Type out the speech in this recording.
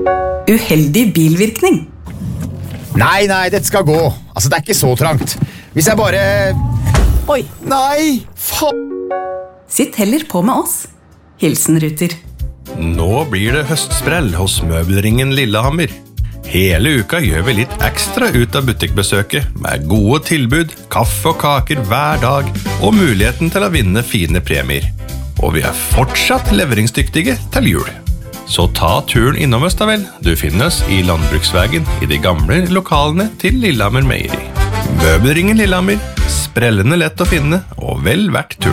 Uheldig bilvirkning. Nei, dette skal gå. Altså, det ikke så trangt. Hvis jeg bare... Oi. Nei, faen. Sitt heller på med oss. Hilsen Ruter. Nå blir det høstsprell hos Møbelringen Lillehammer. Hele uka gjør vi litt ekstra ut av butikkbesøket, med gode tilbud, kaffe og kaker hver dag, og muligheten til å vinne fine premier. Og vi fortsatt leveringsdyktige til jul. Så ta turen innom oss da vel. Du finner oss i Landbruksvägen i de gamle lokalene til Lillehammer Meieri. Møbelringen Lillehammer, sprellende lett å finne, og vel verdt turen.